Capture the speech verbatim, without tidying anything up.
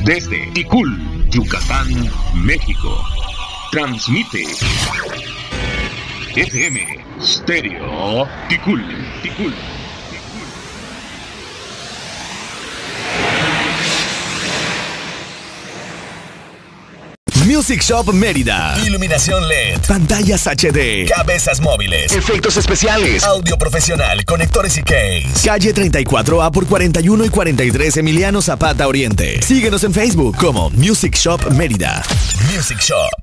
Desde Ticul, Yucatán, México. Transmite F M Stereo Ticul, Ticul. Music Shop Mérida. Iluminación L E D. Pantallas H D. Cabezas móviles. Efectos especiales. Audio profesional. Conectores y case. Calle treinta y cuatro A por cuarenta y uno y cuarenta y tres Emiliano Zapata Oriente. Síguenos en Facebook como Music Shop Mérida. Music Shop.